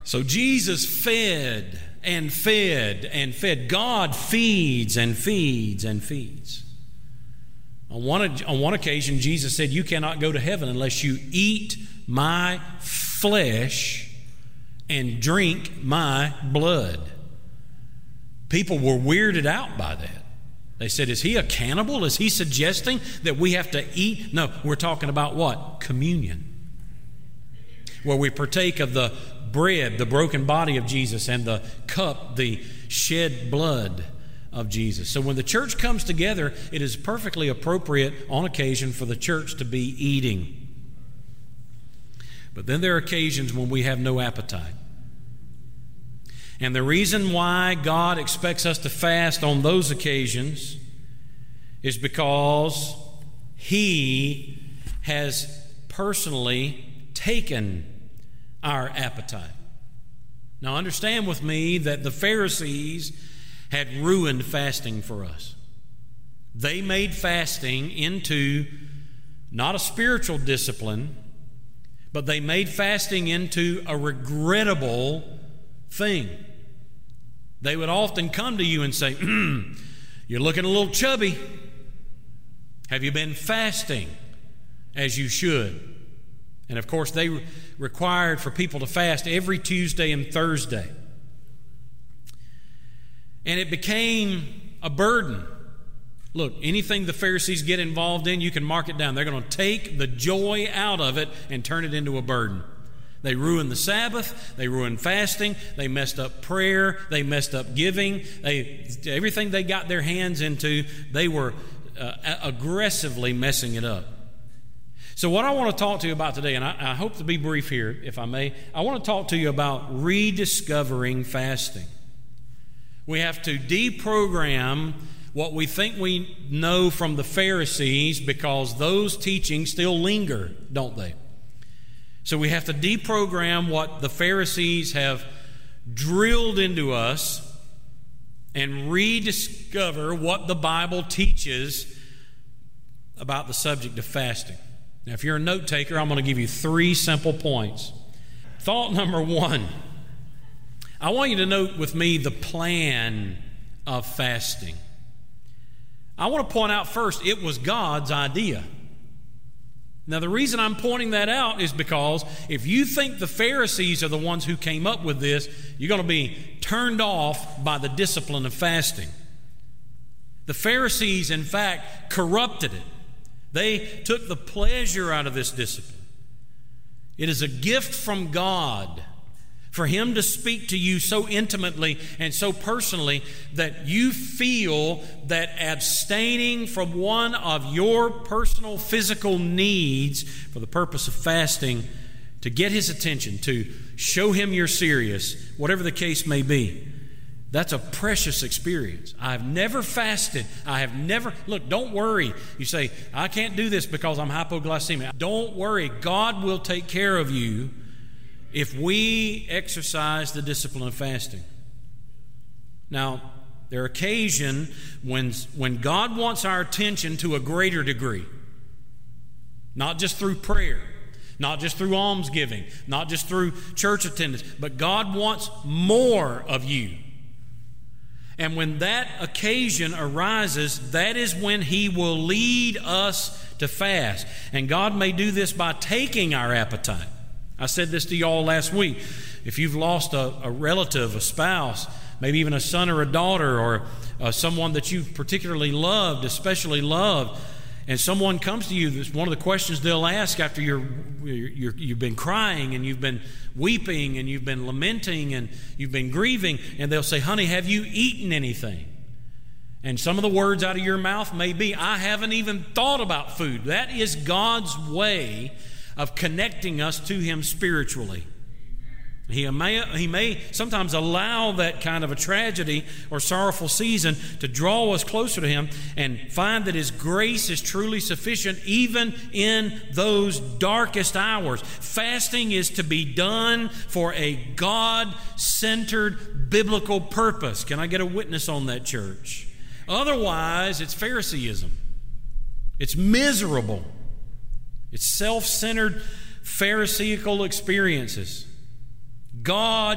So Jesus fed and fed and fed. God feeds and feeds and feeds. On one occasion, Jesus said, "You cannot go to heaven unless you eat my flesh and drink my blood." People were weirded out by that. They said, "Is he a cannibal? Is he suggesting that we have to eat?" No, we're talking about what? Communion. Where we partake of the bread, the broken body of Jesus, and the cup, the shed blood of Jesus. So when the church comes together, it is perfectly appropriate on occasion for the church to be eating. But then there are occasions when we have no appetite. And the reason why God expects us to fast on those occasions is because He has personally taken our appetite. Now understand with me that the Pharisees had ruined fasting for us. They made fasting into not a spiritual discipline, but they made fasting into a regrettable thing. They would often come to you and say, "You're looking a little chubby. Have you been fasting as you should?" And of course, they required for people to fast every Tuesday and Thursday. And it became a burden. Look, anything the Pharisees get involved in, you can mark it down. They're going to take the joy out of it and turn it into a burden. They ruined the Sabbath. They ruined fasting. They messed up prayer. They messed up giving. Everything they got their hands into, they were aggressively messing it up. So what I want to talk to you about today, and I hope to be brief here, if I may, I want to talk to you about rediscovering fasting. We have to deprogram what we think we know from the Pharisees because those teachings still linger, don't they? So we have to deprogram what the Pharisees have drilled into us and rediscover what the Bible teaches about the subject of fasting. Now, if you're a note taker, I'm going to give you 3 simple points. Thought number 1, I want you to note with me the plan of fasting. I want to point out first, it was God's idea. Now, the reason I'm pointing that out is because if you think the Pharisees are the ones who came up with this, you're going to be turned off by the discipline of fasting. The Pharisees, in fact, corrupted it. They took the pleasure out of this discipline. It is a gift from God for Him to speak to you so intimately and so personally that you feel that abstaining from one of your personal physical needs for the purpose of fasting to get His attention, to show Him you're serious, whatever the case may be. That's a precious experience. I've never fasted. Look, don't worry. You say, "I can't do this because I'm hypoglycemic." Don't worry. God will take care of you if we exercise the discipline of fasting. Now, there are occasions when God wants our attention to a greater degree. Not just through prayer, not just through almsgiving, not just through church attendance, but God wants more of you. And when that occasion arises, that is when He will lead us to fast. And God may do this by taking our appetite. I said this to y'all last week. If you've lost a relative, a spouse, maybe even a son or a daughter, or someone that you've particularly loved, especially loved, and someone comes to you, one of the questions they'll ask after you've been crying and you've been weeping and you've been lamenting and you've been grieving, and they'll say, "Honey, have you eaten anything?" And some of the words out of your mouth may be, "I haven't even thought about food." That is God's way of connecting us to Him spiritually. He may sometimes allow that kind of a tragedy or sorrowful season to draw us closer to Him and find that His grace is truly sufficient even in those darkest hours. Fasting is to be done for a God-centered biblical purpose. Can I get a witness on that, church? Otherwise, it's Phariseeism. It's miserable. It's self-centered Pharisaical experiences. God